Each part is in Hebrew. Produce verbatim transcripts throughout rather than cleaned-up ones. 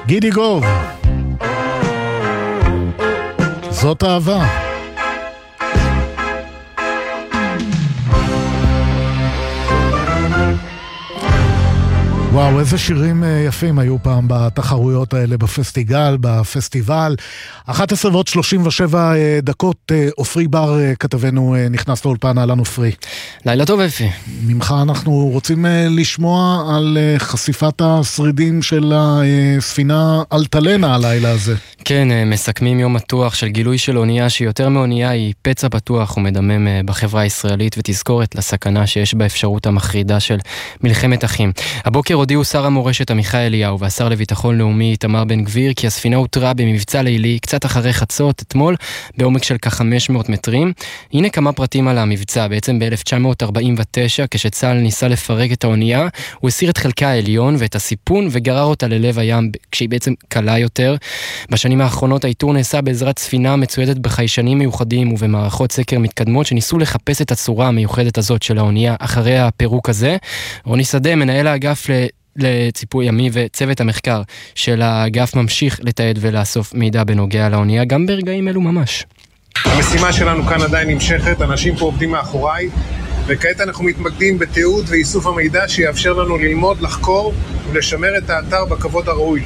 גידי גוב, זאת אהבה. וואו, איזה שירים יפים היו פעם בתחרויות האלה, בפסטיגל, בפסטיבל. אחת עשרה ועוד שלושים ושבע דקות, אופרי בר כתבנו נכנס לאולפן, אהלן אופרי. לילה טוב אפי. ממך אנחנו רוצים לשמוע על חשיפת השרידים של הספינה אלטלנה הלילה הזה. כן, מסכמים יום מתוח של גילוי של אונייה שיותר מאונייה היא פצע פתוח ומדמם בחברה הישראלית ותזכורת לסכנה שיש באפשרות המחרידה של מלחמת אחים. הבוקר הודיעו שר המורשת עמיחי אליהו והשר לביטחון לאומי איתמר בן גביר כי הספינה הותרה במבצע לילי קצת אחרי חצות אתמול בעומק של כ-חמש מאות מטרים. הנה כמה פרטים על המבצע. בעצם ב-אלף תשע מאות ארבעים ותשע כשצה"ל ניסה לפרק את האונייה הוא הסיר את חלקה העליון ואת הסיפון וגרר אותה ללב הים כשהיא בעצם קלה יותר. בשנים האחרונות האיתור נעשה בעזרת ספינה מצוידת בחיישנים מיוחדים ובמערכות סקר מתקדמות שניסו לחפש את הצורה המיוחדת הזאת של האונייה אחרי הפירוק הזה. רוני שדה, מנהל האגף לציפוי ימי וצוות המחקר של האגף ממשיך לתעד ולאסוף מידע בנוגע לאונייה גם ברגעים אלו ממש. המשימה שלנו כאן עדיין נמשכת, אנשים פה עובדים מאחוריי וכעת אנחנו מתמקדים בתיעוד ואיסוף המידע שיאפשר לנו ללמוד, לחקור ולשמר את האתר בכבוד הראוי.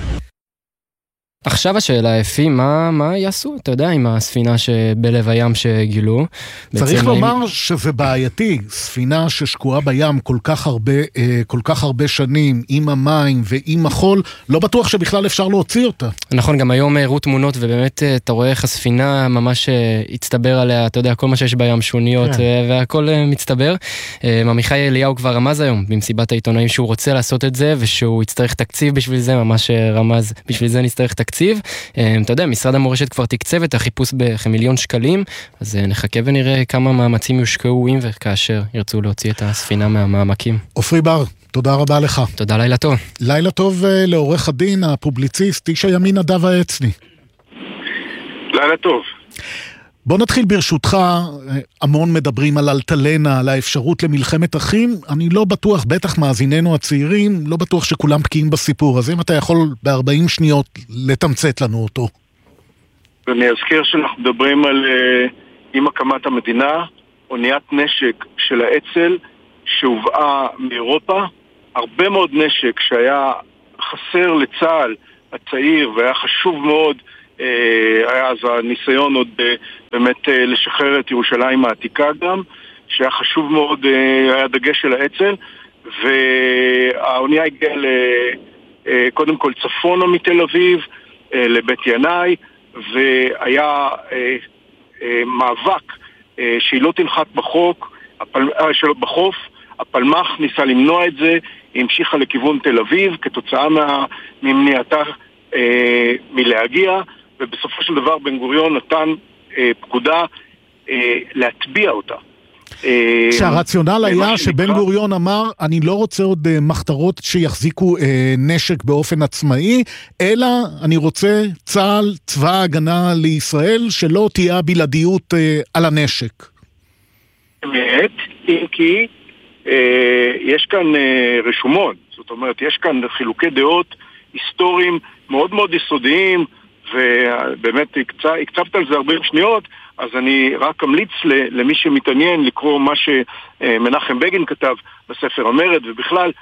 עכשיו השאלה אפי, מה, מה יעשו? אתה יודע, עם הספינה שבלב הים שגילו? צריך לומר הם... שזה בעייתי, ספינה ששקועה בים כל כך הרבה, כל כך הרבה שנים, עם המים ועם החול, לא בטוח שבכלל אפשר להוציא אותה. נכון, גם היום הראו תמונות, ובאמת אתה רואה איך הספינה ממש הצטבר עליה, אתה יודע, כל מה שיש בים שוניות, כן. והכל מצטבר. עמיחי אליהו כבר רמז היום, במסיבת העיתונאים, שהוא רוצה לעשות את זה, ושהוא יצטרך תקציב בשביל זה, ממש רמז, בשביל זה נצטרך תקציב. תקציב. אתה יודע, משרד המורשת כבר תקצב את החיפוש בכמיליון שקלים, אז נחכה ונראה כמה מאמצים יושקעו אם וכאשר ירצו להוציא את הספינה מהמעמקים. אופרי בר, תודה רבה לך. תודה, לילה טוב. לילה טוב לעורך הדין, הפובליציסט, איש הימין נדב העצני. לילה טוב. בוא נתחיל ברשותך, המון מדברים על אלטלנה, על האפשרות למלחמת אחים, אני לא בטוח, בטח מאזיננו הצעירים, לא בטוח שכולם בקיאים בסיפור, אז אם אתה יכול ב-ארבעים שניות לתמצת לנו אותו. אני אזכיר שאנחנו מדברים על, עם הקמת המדינה, אוניית נשק של האצ"ל שהובאה מאירופה, הרבה מאוד נשק שהיה חסר לצה"ל הצעיר והיה חשוב מאוד, היה אז הניסיון עוד באמת לשחרר את ירושלים העתיקה גם, שהיה חשוב מאוד, היה דגש של האצ"ל, והאונייה הגיעה קודם כל צפונה מתל אביב, לבית ינאי, והיה מאבק שהיא לא תנחת בחוק, בחוף, הפלמ"ח ניסה למנוע את זה, היא המשיכה לכיוון תל אביב, כתוצאה ממניעתה מלהגיע, ובסופו של דבר בן גוריון נתן אה, פקודה אה, להטביע אותה. אה, שהרציונל היה שבן נקרא... גוריון אמר, אני לא רוצה עוד אה, מחתרות שיחזיקו אה, נשק באופן עצמאי, אלא אני רוצה צה"ל, צבא ההגנה לישראל, שלא תהיה בלעדיות אה, על הנשק. באמת, אם כי אה, יש כאן אה, רשומון, זאת אומרת, יש כאן חילוקי דעות היסטוריים מאוד מאוד יסודיים, ובאמת הקצבת על זה ארבעים שניות, אז אני רק אמליץ למי שמתעניין לקרוא מה שמנחם בגין כתב בספר המרד, ובכלל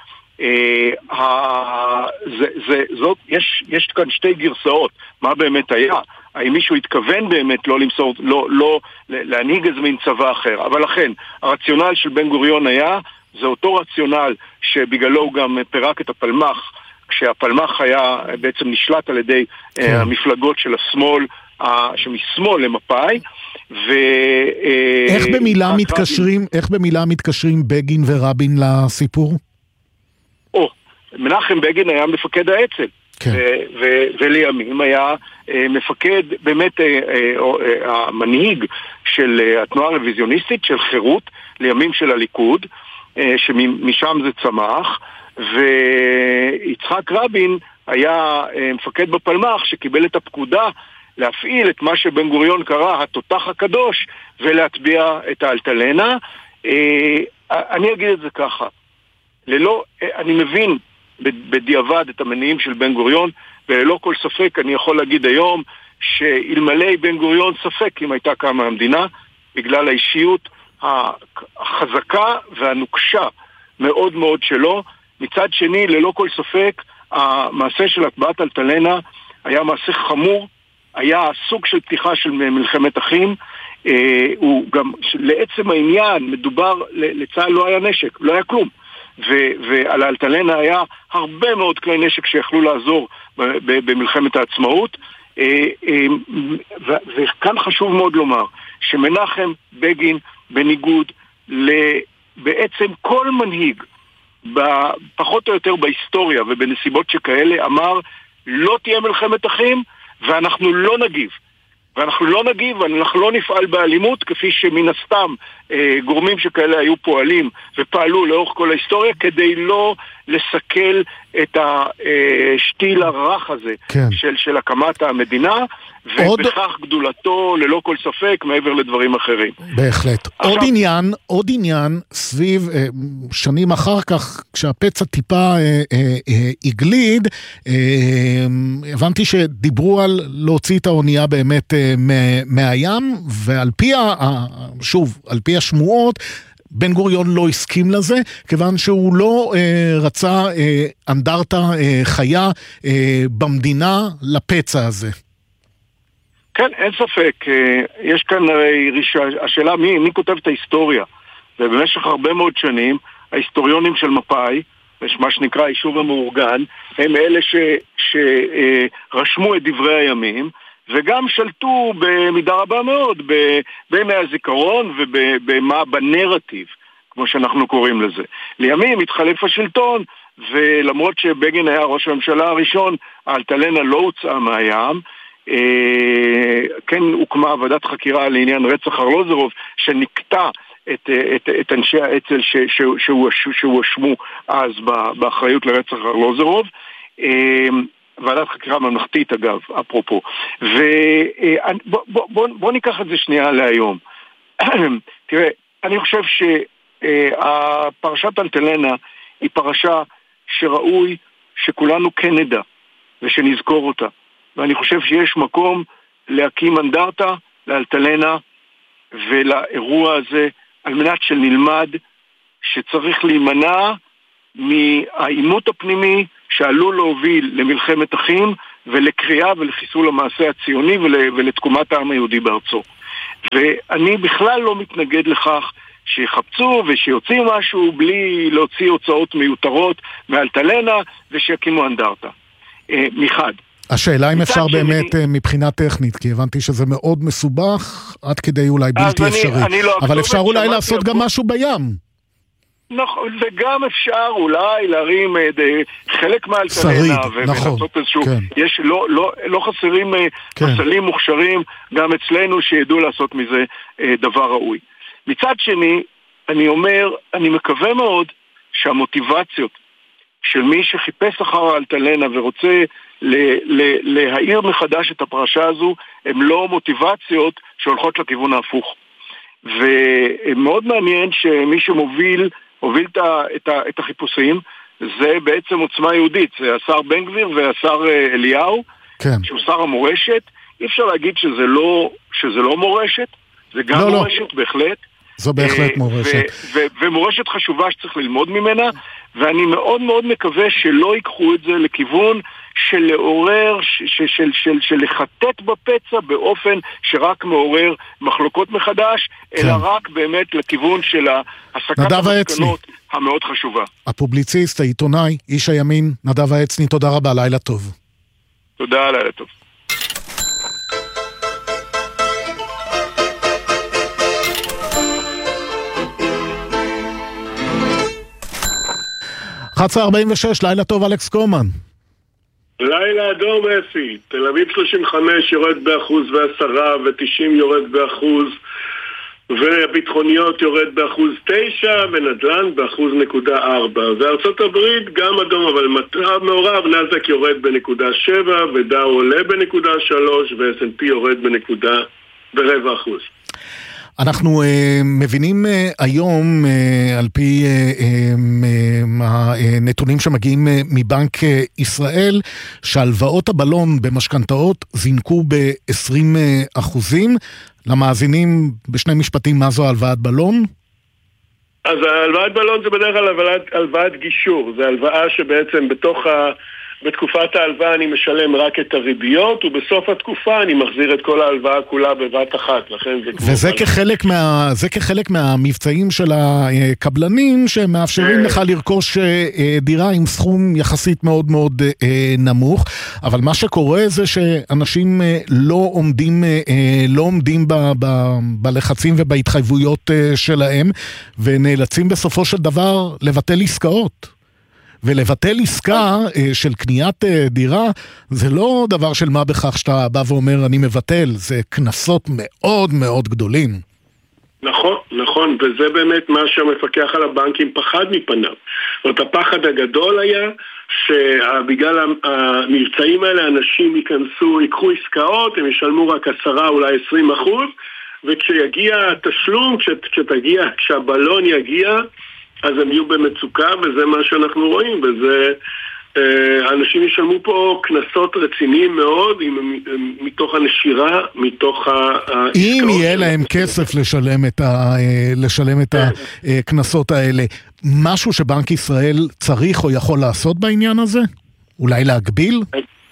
זה, זה, זאת, יש, יש כאן שתי גרסאות, מה באמת היה, האם מישהו התכוון באמת לא למסור, לא, לא להנהיג איזה מין צבא אחר, אבל לכן, הרציונל של בן גוריון היה, זה אותו רציונל שבגללו הוא גם פירק את הפלמ"ח, כשהפלמ"ח היה בעצם נשלט על ידי כן. המפלגות של השמאל, שמשמאל למפאי, ו... איך במילה מתקשרים, איך במילה מתקשרים בגין ורבין לסיפור? או, מנחם בגין היה מפקד האצ"ל, כן. ו- ו- ולימים היה מפקד, באמת המנהיג של התנועה הרוויזיוניסטית, של חירות, לימים של הליכוד, שמשם זה צמח, ויצחק רבין היה מפקד בפלמ"ח שקיבל את הפקודה להפעיל את מה שבן גוריון קרא התותח הקדוש ולהטביע את האלטלנה. אני אגיד את זה ככה, ללא, אני מבין בדיעבד את המניעים של בן גוריון, וללא כל ספק אני יכול להגיד היום שאלמלא בן גוריון ספק אם הייתה קמה המדינה, בגלל האישיות החזקה והנוקשה מאוד מאוד שלו. מצד שני, ללא כל ספק, המעשה של הטבעת אלטלנה היה מעשה חמור, היה סוג של פתיחה של מלחמת אחים. אה, הוא גם, לעצם העניין, מדובר, לצה"ל לא היה נשק, לא היה כלום. ו- ועל האלטלנה היה הרבה מאוד כלי נשק שיכלו לעזור ב- ב- במלחמת העצמאות. אה, אה, ו- וכאן חשוב מאוד לומר, שמנחם בגין, בניגוד לבעצם כל מנהיג, פחות או יותר בהיסטוריה ובנסיבות שכאלה, אמר לא תהיה מלחמת אחים ואנחנו לא נגיב ואנחנו לא נגיב ואנחנו לא נפעל באלימות, כפי שמן הסתם אה, גורמים שכאלה היו פועלים ופעלו לאורך כל ההיסטוריה כדי לא לסכל את השתיל הרך הזה כן. של, של הקמת המדינה, עוד... ובכך גדולתו ללא כל ספק מעבר לדברים אחרים. בהחלט. עכשיו... עוד עניין, עוד עניין סביב אה, שנים אחר כך, כשהפצע טיפה אה, אה, אה, הגליד, אה, הבנתי שדיברו על להוציא את האונייה באמת אה, מהים, ועל פי, ה, שוב, על פי השמועות, בן גוריון לא הסכים לזה, כיוון שהוא לא אה, רצה אה, אנדרטה אה, חיה אה, במדינה לפצע הזה. כן, אין ספק. אה, יש כאן הרי, השאלה מי, מי כותב את ההיסטוריה. ובמשך הרבה מאוד שנים, ההיסטוריונים של מפא"י, מה שנקרא היישוב המאורגן, הם אלה שרשמו את דברי הימים, וגם שלטו במידה רבה מאוד בימי הזיכרון ובנרטיב, כמו שאנחנו קוראים לזה. לימים התחלף השלטון, ולמרות שבגין היה ראש הממשלה הראשון, האלטלנה לא הוצאה מהים. כן הוקמה ועדת חקירה לעניין רצח ארלוזורוב, שנקטע את, את, את אנשי האצ"ל שהואשמו אז באחריות לרצח ארלוזורוב. ועדת חקירה ממלכתית אגב, אפרופו. ובוא בוא, בוא, בוא ניקח את זה שנייה להיום. תראה, אני חושב שהפרשת אלטלנה היא פרשה שראוי שכולנו כן נדע ושנזכור אותה. ואני חושב שיש מקום להקים אנדרטה לאלטלנה ולאירוע הזה, על מנת שנלמד שצריך להימנע מהעימות הפנימי שעלול להוביל למלחמת אחים ולקריאה ולחיסול המעשה הציוני ול, ולתקומת העם היהודי בארצו. ואני בכלל לא מתנגד לכך שיחפצו ושיוציאו משהו בלי להוציא הוצאות מיותרות מאלטלנה ושיקימו אנדרטה. אה, מחד. השאלה אם אפשר באמת אני... מבחינה טכנית, כי הבנתי שזה מאוד מסובך, עד כדי אולי בלתי אפשרי. אני, אני לא אבל אפשר אולי לעשות גם משהו בים. נכון, וגם אפשר אולי להרים חלק מהאלטלנה ולעשות איזשהו, כן. יש לא, לא, לא חסרים כן. פסלים מוכשרים גם אצלנו שידעו לעשות מזה דבר ראוי. מצד שני, אני אומר, אני מקווה מאוד שהמוטיבציות של מי שחיפש אחר האלטלנה ורוצה ל- ל- להעיר מחדש את הפרשה הזו, הם לא מוטיבציות שהולכות לכיוון ההפוך. ומאוד מעניין שמי שמוביל הוביל את, את, את החיפושים, זה בעצם עוצמה יהודית, זה השר בן גביר והשר אליהו, כן. שהוא שר המורשת. אי אפשר להגיד שזה לא, שזה לא מורשת, זה גם לא, מורשת לא. בהחלט. זו בהחלט מורשת. ו- ו- ומורשת חשובה שצריך ללמוד ממנה, ואני מאוד מאוד מקווה שלא ייקחו את זה לכיוון של לעורר, של, של, של, של לחטט בפצע באופן שרק מעורר מחלוקות מחדש, כן. אלא רק באמת לכיוון של הסקת המסקנות המאוד חשובה. הפובליציסט, העיתונאי, איש הימין, נדב העצני, תודה רבה, לילה טוב. תודה, לילה טוב. אחת עשרה ארבעים ושש, לילה טוב, אלכס קומן. לילה אדום אפי, תל אביב שלושים וחמש יורד באחוז ועשרה ותשעים יורד באחוז וביטחוניות יורד באחוז תשע ונדל"ן באחוז נקודה ארבע וארצות הברית גם אדום אבל מעורב, נאסד"ק יורד בנקודה שבע ודאו עולה בנקודה שלוש ו-אס אנד פי יורד בנקודה ברבע אחוז. אנחנו uh, מבינים uh, היום, uh, על פי הנתונים uh, uh, שמגיעים uh, מבנק uh, ישראל, שהלוואות הבלון במשכנתאות זינקו ב-עשרים אחוזים. למאזינים בשני משפטים, מה זו הלוואת בלון? אז הלוואת בלון זה בדרך כלל הלוואת, הלוואת גישור. זה הלוואה שבעצם בתוך ה... בתקופת ההלוואה אני משלם רק את הריביות, ובסוף התקופה אני מחזיר את כל ההלוואה כולה בבת אחת. לכן זה וזה כחלק, מה, זה כחלק מהמבצעים של הקבלנים, שמאפשרים לך לרכוש דירה עם סכום יחסית מאוד מאוד נמוך. אבל מה שקורה זה שאנשים לא עומדים, לא עומדים ב, ב, בלחצים ובהתחייבויות שלהם, ונאלצים בסופו של דבר לבטל עסקאות. ולבטל עסקה של קניית דירה, זה לא דבר של מה בכך שאתה בא ואומר אני מבטל, זה כנסות מאוד מאוד גדולים. נכון, נכון, וזה באמת מה שהמפקח על הבנקים פחד מפניו. זאת הפחד הגדול היה שבגלל המבצעים האלה אנשים ייכנסו, יקחו עסקאות, הם ישלמו רק עשרה אולי עשרים אחוז, וכשיגיע התשלום, כשתגיע, כשהבלון יגיע, אז הם יהיו במצוקה, וזה מה שאנחנו רואים, וזה, האנשים ישלמו פה כנסות רציניים מאוד, מתוך הנשירה, מתוך העסקאות. אם יהיה להם כסף לשלם את, ה, לשלם את הכנסות האלה, משהו שבנק ישראל צריך או יכול לעשות בעניין הזה? אולי להגביל?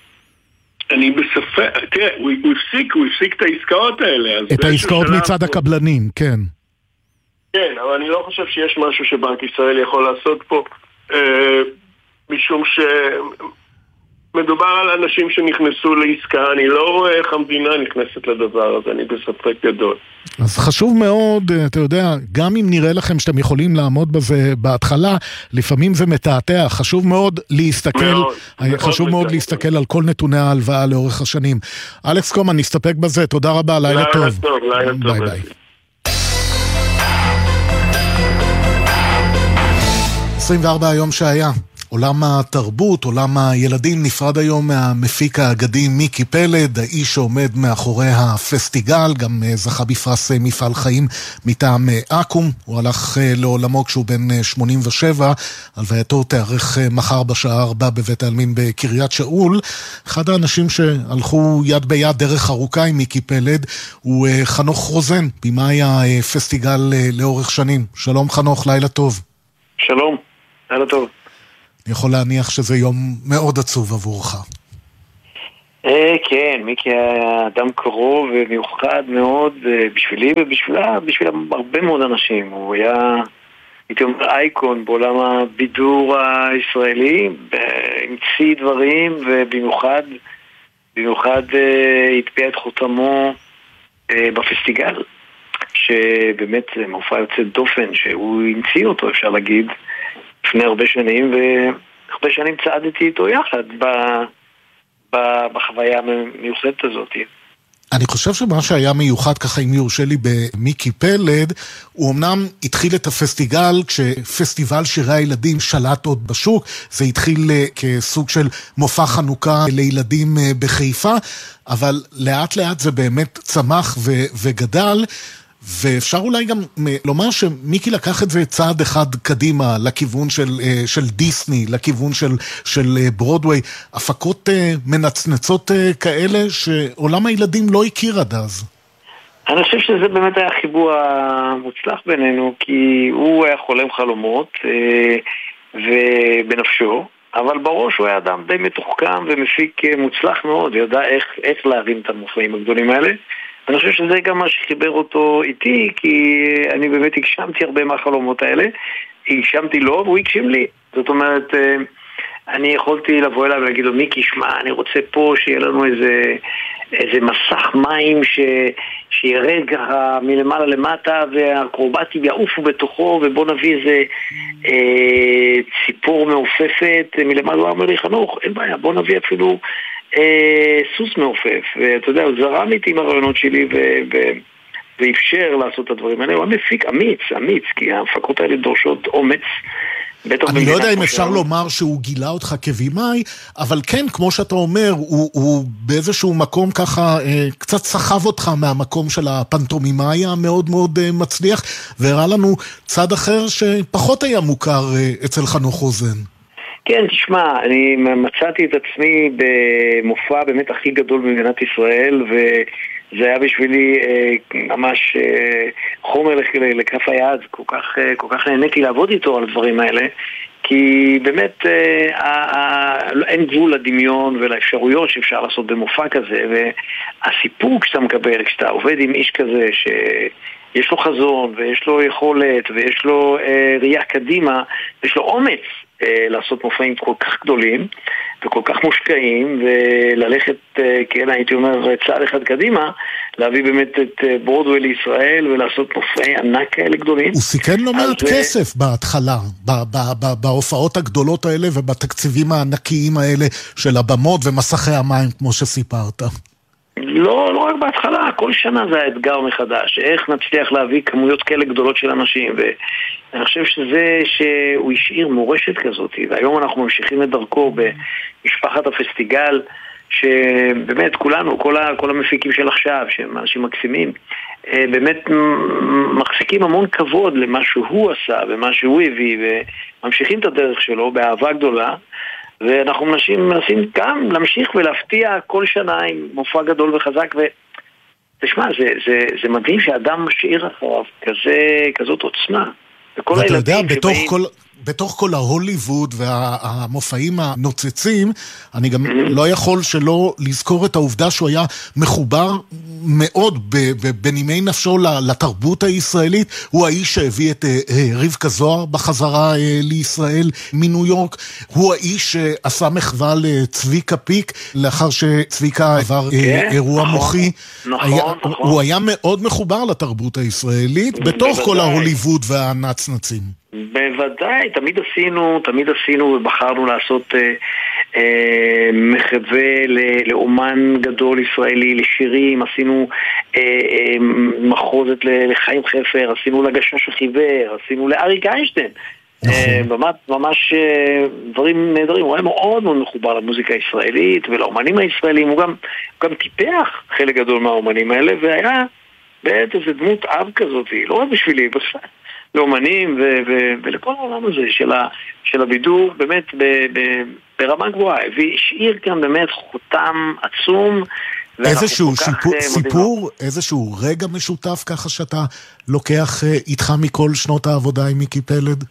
אני בספק, תראה, הוא הפסיק, הוא הפסיק את העסקאות האלה. את העסקאות מצד הקבלנים, כן. כן, אבל אני לא חושב שיש משהו שבנק ישראל יכול לעשות פה, אה, משום שמדובר על אנשים שנכנסו לעסקה, אני לא רואה איך המדינה נכנסת לדבר הזה, אני בספק גדול. אז חשוב מאוד, אתה יודע, גם אם נראה לכם שאתם יכולים לעמוד בזה בהתחלה, לפעמים זה מתעתע, חשוב מאוד להסתכל, מאוד, חשוב מאוד, מאוד להסתכל על כל נתוני ההלוואה לאורך השנים. אלכס קומן, נסתפק בזה, תודה רבה, לילה טוב. לילה טוב, לילה טוב. ביי ביי. עשרים וארבע היום שהיה, עולם התרבות, עולם הילדים נפרד היום מהמפיק האגדי מיקי פלד, האיש שעומד מאחורי הפסטיגל, גם זכה בפרס מפעל חיים מטעם אקו"ם, הוא הלך לעולמו כשהוא בן שמונים ושבע, הלווייתו תארך מחר בשעה ארבע בבית העלמין בקריית שאול. אחד האנשים שהלכו יד ביד דרך ארוכה עם מיקי פלד הוא חנוך רוזן, במאי הפסטיגל לאורך שנים. שלום חנוך, לילה טוב. שלום. לילה טוב. אני יכול להניח שזה יום מאוד עצוב עבורך. אה, כן, מיקי היה אדם קרוב ומיוחד מאוד בשבילי ובשבילה, בשביל הרבה מאוד אנשים. הוא היה, הייתי אומר, אייקון בעולם הבידור הישראלי, המציא דברים, ובמיוחד במיוחד התפיע את חותמו בפסטיגל, שבאמת מופע יוצא דופן, שהוא המציא אותו, אפשר להגיד, לפני הרבה שנים, והרבה שנים צעדתי איתו יחד ב, ב, בחוויה המיוחדת הזאת. אני חושב שמה שהיה מיוחד, ככה אם יורשה לי, במיקי פלד, הוא אמנם התחיל את הפסטיגל כשפסטיבל שירי הילדים שלט עוד בשוק, זה התחיל כסוג של מופע חנוכה לילדים בחיפה, אבל לאט לאט זה באמת צמח ו- וגדל, ואפשר אולי גם לומר שמיקי לקח את זה צעד אחד קדימה לכיוון של, של דיסני, לכיוון של, של ברודווי, הפקות מנצנצות כאלה שעולם הילדים לא הכיר עד אז. אני חושב שזה באמת היה חיבור המוצלח בינינו, כי הוא היה חולם חלומות ובנפשו, אבל בראש הוא היה אדם די מתוחכם ומפיק מוצלח מאוד, ידע איך, איך להרים את המופעים הגדולים האלה. אני חושב שזה גם מה שחיבר אותו איתי, כי אני באמת הגשמתי הרבה מהחלומות האלה, הגשמתי לו והוא הגשים לי. זאת אומרת, אני יכולתי לבוא אליו ולהגיד לו, מיקי, שמע, אני רוצה פה שיהיה לנו איזה, איזה מסך מים ש, שירד ככה מלמעלה למטה, והאקרובטים יעופו בתוכו, ובוא נביא איזה אה, ציפור מעופפת מלמעלה. הוא אמר לי, חנוך, אין בעיה, בוא נביא אפילו אה, סוס מעופף. ואתה יודע, הוא זרם איתי עם הרעיונות שלי ו... ו ואפשר לעשות את הדברים האלה. הוא מפיק אמיץ, אמיץ, כי ההפקות האלה דורשות אומץ, אני לא יודע אם אפשר לומר שהוא גילה אותך כבימאי, אבל כן, כמו שאתה אומר, הוא, הוא באיזשהו מקום ככה, קצת סחב אותך מהמקום של הפנטומימאי המאוד מאוד מצליח, והראה לנו צד אחר שפחות היה מוכר אצל חנוך רוזן. כן, תשמע, אני מצאתי את עצמי במופע באמת הכי גדול במדינת ישראל, וזה היה בשבילי אה, ממש אה, חומר לכף היד, כל כך, אה, כל כך נהניתי לעבוד איתו על הדברים האלה, כי באמת אה, אה, אין גבול לדמיון ולאפשרויות שאפשר לעשות במופע כזה, והסיפור כשאתה מקבל, כשאתה עובד עם איש כזה ש... יש לו חזון, ויש לו יכולת, ויש לו אה, ראייה קדימה, ויש לו אומץ אה, לעשות מופעים כל כך גדולים, וכל כך מושקעים, וללכת, אה, כן, הייתי אומר, צעד אחד קדימה, להביא באמת את אה, ברודווי לישראל, ולעשות מופעי ענק כאלה גדולים. הוא סיכן לא מעט כסף בהתחלה, בהופעות הגדולות האלה, ובתקציבים הענקיים האלה של הבמות ומסכי המים, כמו שסיפרת. לא, לא רק בהתחלה, כל שנה זה האתגר מחדש, איך נצליח להביא כמויות כאלה גדולות של אנשים, ואני חושב שזה שהוא השאיר מורשת כזאת, והיום אנחנו ממשיכים את דרכו במשפחת הפסטיגל, שבאמת כולנו, כל, ה, כל המפיקים של עכשיו, שהם אנשים מקסימים, באמת מחזיקים המון כבוד למה שהוא עשה ומה שהוא הביא, וממשיכים את הדרך שלו באהבה גדולה, ואנחנו מנסים, מנסים גם להמשיך ולהפתיע כל שנה עם מופע גדול וחזק, ותשמע, זה, זה, זה מדהים שאדם משאיר אחריו כזה, כזאת עוצמה. ואתה יודע, בתוך שבאים... כל... בתוך כל ההוליווד והמופעים הנוצצים, אני גם לא יכול שלא לזכור את העובדה שהוא היה מחובר מאוד בנימי נפשו לתרבות הישראלית. הוא האיש שהביא את רבקה זוהר בחזרה לישראל מניו יורק. הוא האיש שעשה מחווה לצביקה פיק, לאחר שצביקה עבר אירוע מוחי. הוא היה מאוד מחובר לתרבות הישראלית, בתוך כל ההוליווד והנצנצים. בוודאי, תמיד עשינו, תמיד עשינו ובחרנו לעשות אה, אה, מחווה לאומן גדול ישראלי, לשירים, עשינו אה, אה, מחוזת לחיים חפר, עשינו לגשש החיוור, עשינו לאריק איינשטיין, אה, ממש, ממש אה, דברים נהדרים. הוא היה מאוד מאוד מחובר למוזיקה הישראלית ולאומנים הישראלים, הוא גם, הוא גם טיפח חלק גדול מהאומנים האלה, והיה בעת איזו דמות אב כזאת, לא רק בשבילי, בכלל. לאומנים ו- ו- ולכל העולם הזה של, ה- של הבידור, באמת ב- ב- ברמה גבוהה, והשאיר כאן באמת חותם עצום. איזשהו שיפור, סיפור, איזשהו רגע משותף ככה שאתה לוקח איתך מכל שנות העבודה עם מיקי פלד?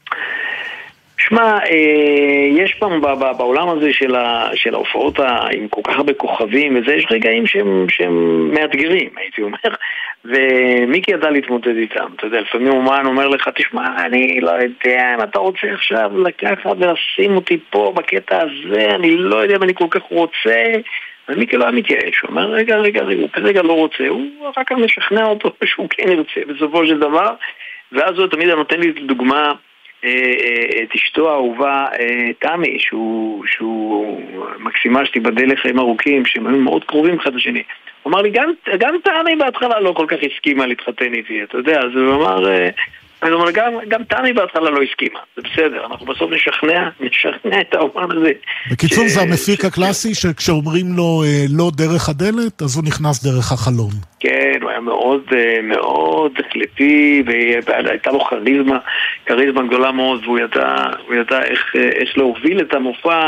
שמע, יש פעם בעולם הזה של, ה- של ההופעות עם כל כך הרבה כוכבים וזה, יש רגעים שהם, שהם מאתגרים, הייתי אומר, ומיקי ידע להתמודד איתם. אתה יודע, לפעמים אומן אומר לך, תשמע, אני לא יודע אם אתה רוצה עכשיו לקחת ולשים אותי פה בקטע הזה, אני לא יודע אם אני כל כך רוצה, ומיקי לא היה מתייאש, הוא אומר, רגע, רגע, רגע, הוא כרגע לא רוצה, הוא רק משכנע אותו שהוא כן ירצה בסופו של דבר, ואז הוא תמיד נותן לי דוגמה, את אשתו האהובה תמי, שהוא, שהוא מקסימה שתיבדל לחיים ארוכים, שהם היו מאוד קרובים אחד לשני. הוא אמר לי, גם, גם תמי בהתחלה לא כל כך הסכימה להתחתן איתי, אתה יודע, אז הוא אמר, אני אומר, גם, גם תמי בהתחלה לא הסכימה, זה בסדר, אנחנו בסוף נשכנע, נשכנע את האומן הזה. בקיצור, זה המפיק הקלאסי שכשאומרים לו לא דרך הדלת, אז הוא נכנס דרך החלון. כן, הוא היה מאוד, מאוד החלטי, והייתה לו כריזמה, כריזמה גדולה מאוד, והוא ידע, הוא ידע איך, איך להוביל את המופע,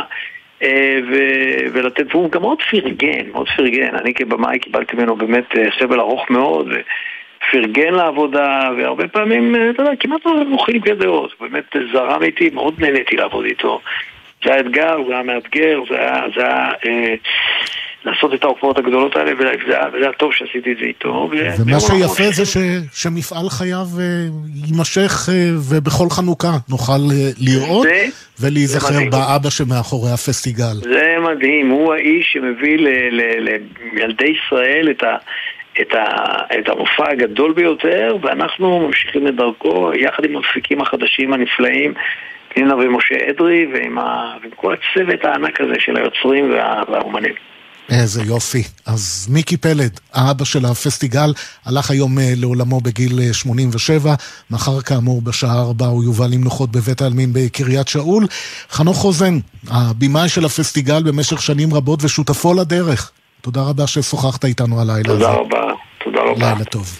ו- ולתת, והוא גם מאוד פרגן, מאוד פרגן. אני כבמאי קיבלתי ממנו באמת חבל ארוך מאוד, פרגן לעבודה, והרבה פעמים, אתה יודע, כמעט לא מוכנים כדעות, באמת זרם איתי, מאוד נהניתי לעבוד איתו. זה היה אתגר, זה היה מאתגר, זה היה, זה היה אה, לעשות את ההופעות הגדולות האלה, וזה היה, וזה היה טוב שעשיתי את זה איתו. ומה שיפה זה ש, שמפעל חייו יימשך, ובכל חנוכה נוכל לראות זה, ולהיזכר זה באבא שמאחורי הפסטיגל. זה מדהים, הוא האיש שמביא ל, ל, ל, לילדי ישראל את ה... את, ה, את המופע הגדול ביותר, ואנחנו ממשיכים את דרכו יחד עם המפיקים החדשים הנפלאים, פנינה ומשה אדרי, ועם, ה, ועם כל הצוות הענק הזה של היוצרים וה, והאומנים. איזה יופי. אז מיקי פלד, האבא של הפסטיגל, הלך היום לעולמו בגיל שמונים ושבע, מחר כאמור בשעה ארבע הוא יובל עם נוחות בבית העלמין בקריית שאול. חנוך חוזן, הבמאי של הפסטיגל במשך שנים רבות ושותפו לדרך. תודה רבה ששוחחת איתנו הלילה הזה. תודה רבה, תודה רבה. לילה טוב.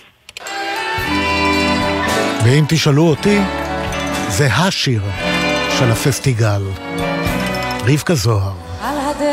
ואם תשאלו אותי, זה השיר של הפסטיגל. רבקה זוהר.